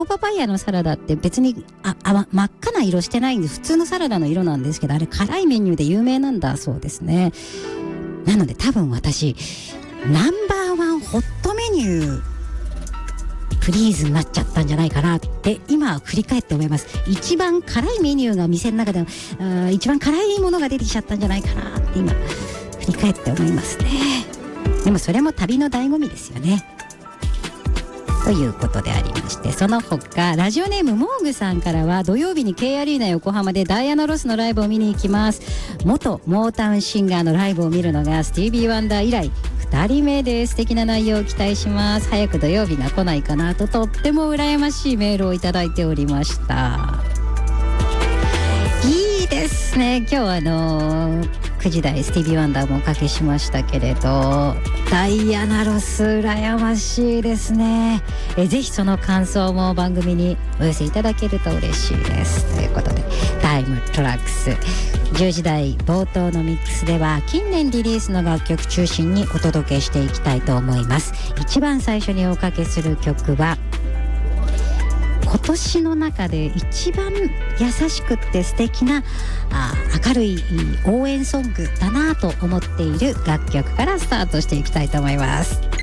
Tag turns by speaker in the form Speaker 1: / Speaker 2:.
Speaker 1: パパイヤのサラダって別に真っ赤な色してないんで普通のサラダの色なんですけど、あれ辛いメニューで有名なんだそうですね。なので多分私ナンバーワンホットメニュープリーズになっちゃったんじゃないかなって今振り返って思います。一番辛いメニューが店の中でも一番辛いものが出てきちゃったんじゃないかなって今振り返って思いますね。でもそれも旅の醍醐味ですよね。ということでありまして、その他ラジオネームモーグさんからは、土曜日に K アリーナ横浜でダイアナ・ロスのライブを見に行きます。元モータウンシンガーのライブを見るのがスティービー・ワンダー以来2人目です。素敵な内容を期待します。早く土曜日が来ないかなととっても羨ましいメールをいただいておりました。いいですね。今日は9時台スティービー・ワンダーもおかけしましたけれど、ダイアナ・ロス羨ましいですね。ぜひその感想も番組にお寄せいただけると嬉しいです。ということでタイムトラックス10時台冒頭のミックスでは近年リリースの楽曲中心にお届けしていきたいと思います。一番最初におかけする曲は今年の中で一番優しくって素敵な明るい応援ソングだなと思っている楽曲からスタートしていきたいと思います。